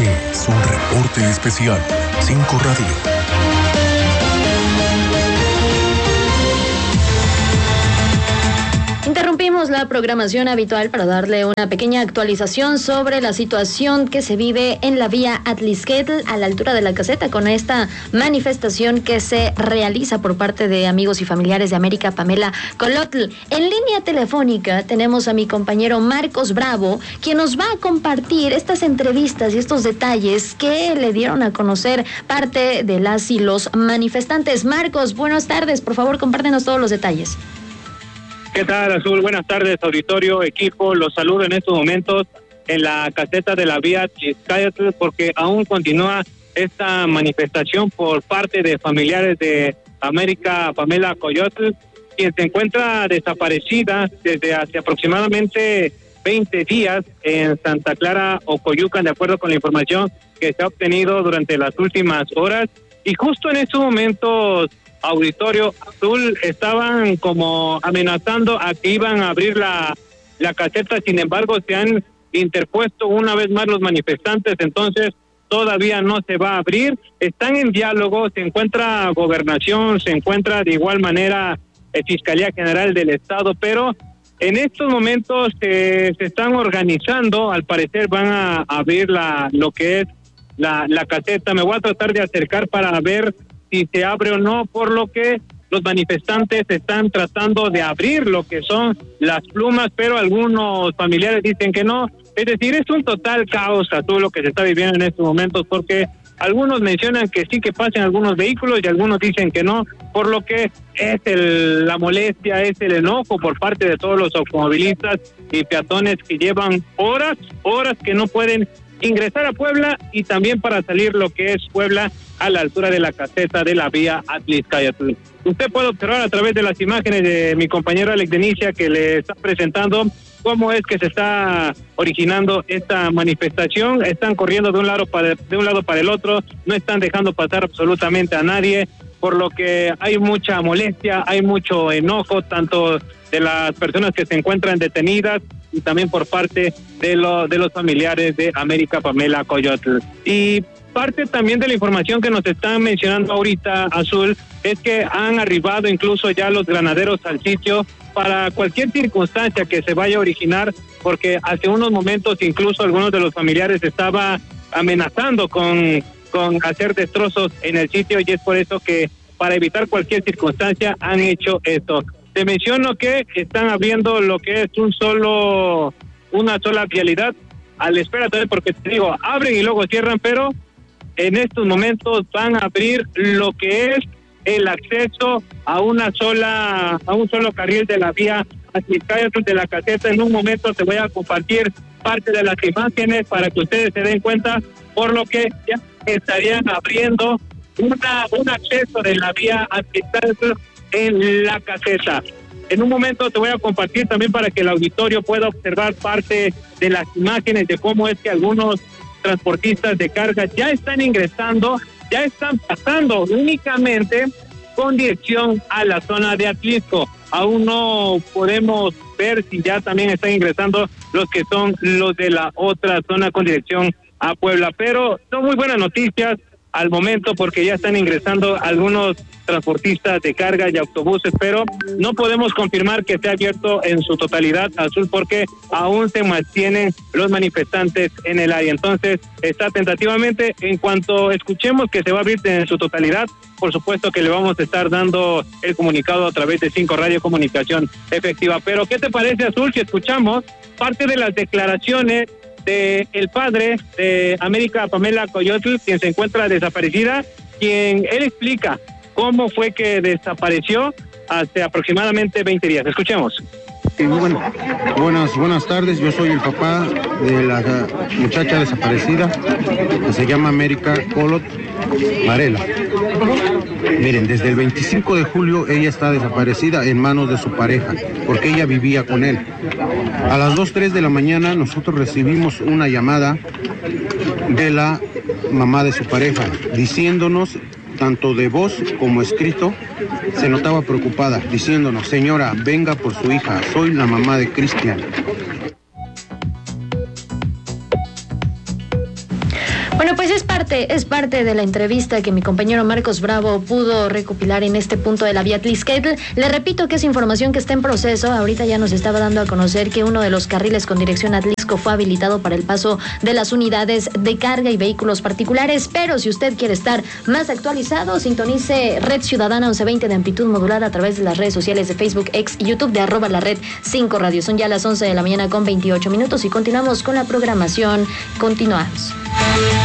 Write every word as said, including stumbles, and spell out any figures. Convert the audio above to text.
Este es un reporte especial. cinco Radio. Interrumpimos la programación habitual para darle una pequeña actualización sobre la situación que se vive en la vía Atlisquetl a la altura de la caseta con esta manifestación que se realiza por parte de amigos y familiares de América Pamela Colotl. En línea telefónica tenemos a mi compañero Marcos Bravo, quien nos va a compartir estas entrevistas y estos detalles que le dieron a conocer parte de las y los manifestantes. Marcos, buenas tardes, por favor compártenos todos los detalles. ¿Qué tal, Azul? Buenas tardes, auditorio, equipo. Los saludo en estos momentos en la caseta de la vía Atliscayotl porque aún continúa esta manifestación por parte de familiares de América Pamela Coyotl, quien se encuentra desaparecida desde hace aproximadamente veinte días en Santa Clara, Ocoyucan, de acuerdo con la información que se ha obtenido durante las últimas horas. Y justo en estos momentos, auditorio, Azul, estaban como amenazando a que iban a abrir la, la caseta. Sin embargo, se han interpuesto una vez más los manifestantes, entonces todavía no se va a abrir. Están en diálogo, se encuentra Gobernación, se encuentra de igual manera eh, Fiscalía General del Estado, pero en estos momentos eh, se están organizando. Al parecer van a abrir la lo que es la, la caseta. Me voy a tratar de acercar para ver si se abre o no, por lo que los manifestantes están tratando de abrir lo que son las plumas, pero algunos familiares dicen que no. Es decir, es un total caos a todo lo que se está viviendo en estos momentos, porque algunos mencionan que sí que pasen algunos vehículos y algunos dicen que no, por lo que es el, la molestia, es el enojo por parte de todos los automovilistas y peatones que llevan horas, horas que no pueden ingresar a Puebla y también para salir lo que es Puebla a la altura de la caseta de la vía Atliscayotl. Usted puede observar a través de las imágenes de mi compañero Alex Denicia que le está presentando cómo es que se está originando esta manifestación. Están corriendo de un lado para de un lado para el otro, no están dejando pasar absolutamente a nadie, por lo que hay mucha molestia, hay mucho enojo tanto de las personas que se encuentran detenidas y también por parte de los de los familiares de América Pamela Coyotl. Y parte también de la información que nos están mencionando ahorita, Azul, es que han arribado incluso ya los granaderos al sitio para cualquier circunstancia que se vaya a originar, porque hace unos momentos incluso algunos de los familiares estaban amenazando con, con hacer destrozos en el sitio, y es por eso que para evitar cualquier circunstancia han hecho esto. Te menciono que están abriendo lo que es un solo, una sola vialidad, a la espera también, porque te digo, abren y luego cierran, pero en estos momentos van a abrir lo que es el acceso a una sola, a un solo carril de la vía Atliscayotl de la caseta. En un momento te voy a compartir parte de las imágenes para que ustedes se den cuenta, por lo que ya estarían abriendo una, un acceso de la vía Atliscayotl en la caseta. En un momento te voy a compartir también para que el auditorio pueda observar parte de las imágenes de cómo es que algunos transportistas de carga ya están ingresando, ya están pasando únicamente con dirección a la zona de Atlisco. Aún no podemos ver si ya también están ingresando los que son los de la otra zona con dirección a Puebla, pero son muy buenas noticias al momento porque ya están ingresando algunos transportistas de carga y autobuses, pero no podemos confirmar que esté abierto en su totalidad, Azul, porque aún se mantienen los manifestantes en el área. Entonces está tentativamente, en cuanto escuchemos que se va a abrir en su totalidad, por supuesto que le vamos a estar dando el comunicado a través de cinco Radio Comunicación Efectiva. Pero ¿qué te parece, Azul, si escuchamos parte de las declaraciones de el padre de América Pamela Coyotl, quien se encuentra desaparecida, quien él explica cómo fue que desapareció hace aproximadamente veinte días? Escuchemos. Sí, muy bueno. Buenas, buenas tardes, yo soy el papá de la muchacha desaparecida que se llama América Colotl Varela. Miren, desde el veinticinco de julio ella está desaparecida en manos de su pareja, porque ella vivía con él. A las dos, tres de la mañana nosotros recibimos una llamada de la mamá de su pareja, diciéndonos, tanto de voz como escrito, se notaba preocupada, diciéndonos: señora, venga por su hija, soy la mamá de Cristian. Bueno, pues es parte, es parte de la entrevista que mi compañero Marcos Bravo pudo recopilar en este punto de la vía Atlixquetl. Le repito que es información que está en proceso. Ahorita ya nos estaba dando a conocer que uno de los carriles con dirección a Atlixco fue habilitado para el paso de las unidades de carga y vehículos particulares. Pero si usted quiere estar más actualizado, sintonice Red Ciudadana once veinte de amplitud modulada a través de las redes sociales de Facebook, X y YouTube de arroba la red cinco radio. Son ya las once de la mañana con veintiocho minutos y continuamos con la programación. Continuamos.